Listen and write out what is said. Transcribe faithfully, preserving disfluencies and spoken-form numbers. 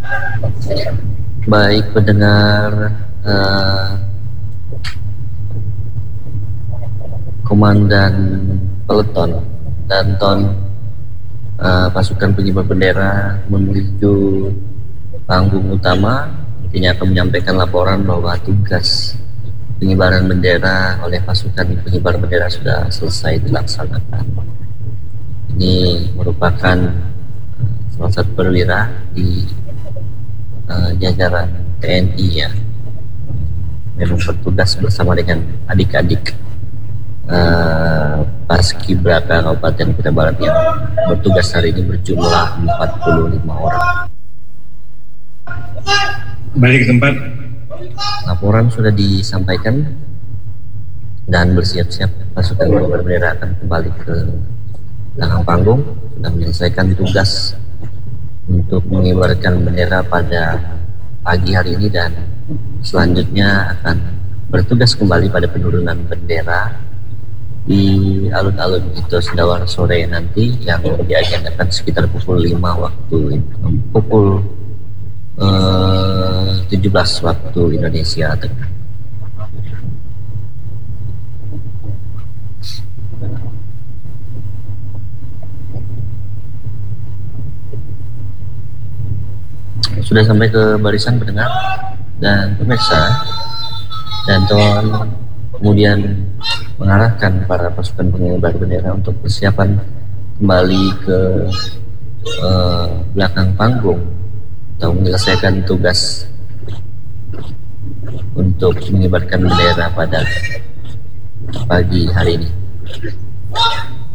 Baik pendengar, uh, komandan peleton dan ton uh, pasukan pengibar bendera menuju panggung utama. Ini akan menyampaikan laporan bahwa tugas pengibaran bendera oleh pasukan pengibar bendera sudah selesai dilaksanakan. Ini merupakan salah satu perwira di uh, jajaran T N I ya, memang bertugas bersama dengan adik-adik uh, Paskibraka Kabupaten Kutai Barat yang bertugas hari ini berjumlah empat puluh lima orang. Balik ke tempat. Laporan sudah disampaikan dan bersiap-siap pasukan pengibar bendera akan kembali ke belakang panggung, sudah menyelesaikan tugas untuk mengibarkan bendera pada pagi hari ini dan selanjutnya akan bertugas kembali pada penurunan bendera di alun-alun itu Sendawar sore nanti yang diagendakan sekitar pukul lima waktu pukul eh, tujuh belas waktu Indonesia Tengah. Sudah sampai ke barisan pendengar dan pemirsa, dan Ton kemudian mengarahkan para pasukan pengibar bendera untuk persiapan kembali ke uh, belakang panggung atau menyelesaikan tugas untuk mengibarkan bendera pada pagi hari ini.